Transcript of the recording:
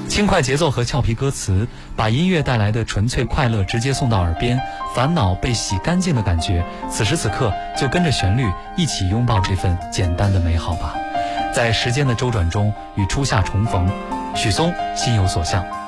轻快节奏和俏皮歌词，把音乐带来的纯粹快乐直接送到耳边，烦恼被洗干净的感觉，此时此刻就跟着旋律一起拥抱这份简单的美好吧。在时间的周转中与初夏重逢，许嵩心有所向。